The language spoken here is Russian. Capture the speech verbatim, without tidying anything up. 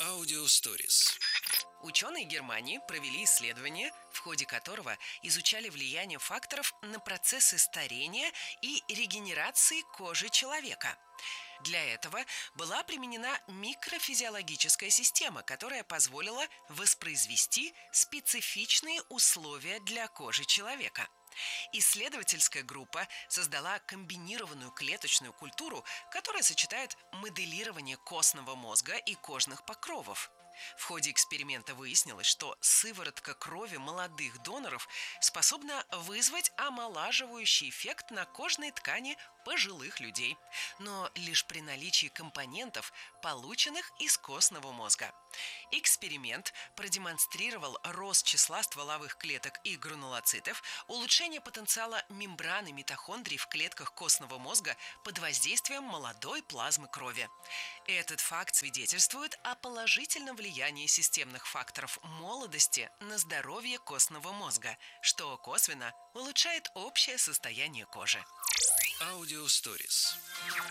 Аудиосторис. Ученые Германии провели исследование, в ходе которого изучали влияние факторов на процессы старения и регенерации кожи человека. Для этого была применена микрофизиологическая система, которая позволила воспроизвести специфичные условия для кожи человека. Исследовательская группа создала комбинированную клеточную культуру, которая сочетает моделирование костного мозга и кожных покровов. В ходе эксперимента выяснилось, что сыворотка крови молодых доноров способна вызвать омолаживающий эффект на кожной ткани пожилых людей, но лишь при наличии компонентов, полученных из костного мозга. Эксперимент продемонстрировал рост числа стволовых клеток и гранулоцитов, улучшение потенциала мембраны митохондрий в клетках костного мозга под воздействием молодой плазмы крови. Этот факт свидетельствует о положительном влиянии системных факторов молодости на здоровье костного мозга, что косвенно улучшает общее состояние кожи. Аудиосторис.